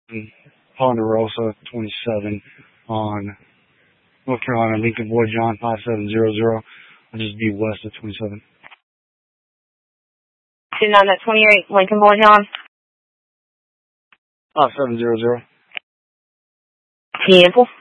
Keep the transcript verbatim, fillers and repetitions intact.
Ponderosa twenty-seven on North Carolina, Lincoln Boy John five seven zero zero. I'll just be west of twenty-seven. two nine at twenty-eight, Lincoln Boy John. five seven zero zero. Beautiful.